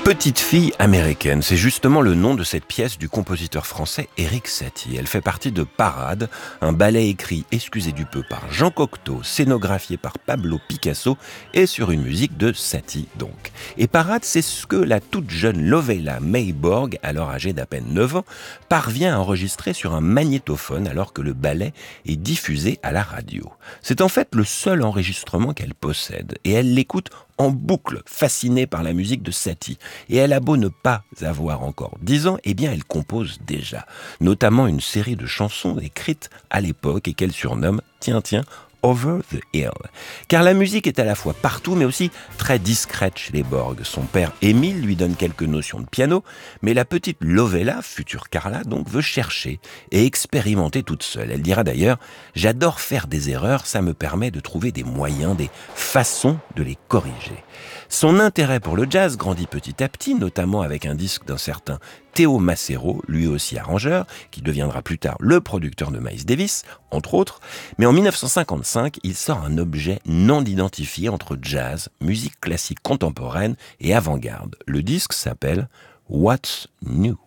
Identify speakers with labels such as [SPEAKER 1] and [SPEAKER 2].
[SPEAKER 1] Petite fille américaine, c'est justement le nom de cette pièce du compositeur français Erik Satie. Elle fait partie de Parade, un ballet écrit, excusez du peu, par Jean Cocteau, scénographié par Pablo Picasso et sur une musique de Satie donc. Et Parade, c'est ce que la toute jeune Lovella Mayborg, alors âgée d'à peine 9 ans, parvient à enregistrer sur un magnétophone alors que le ballet est diffusé à la radio. C'est en fait le seul enregistrement qu'elle possède et elle l'écoute en boucle, fascinée par la musique de Satie. Et elle a beau ne pas avoir encore 10 ans, eh bien elle compose déjà. Notamment une série de chansons écrites à l'époque et qu'elle surnomme, tiens, Over the Hill. Car la musique est à la fois partout, mais aussi très discrète chez les Borg. Son père Émile lui donne quelques notions de piano, mais la petite Lovella, future Carla, donc, veut chercher et expérimenter toute seule. Elle dira d'ailleurs « J'adore faire des erreurs, ça me permet de trouver des moyens, des façons de les corriger ». Son intérêt pour le jazz grandit petit à petit, notamment avec un disque d'un certain Théo Macero, lui aussi arrangeur, qui deviendra plus tard le producteur de Miles Davis, entre autres. Mais en 1955, il sort un objet non identifié entre jazz, musique classique contemporaine et avant-garde. Le disque s'appelle What's New.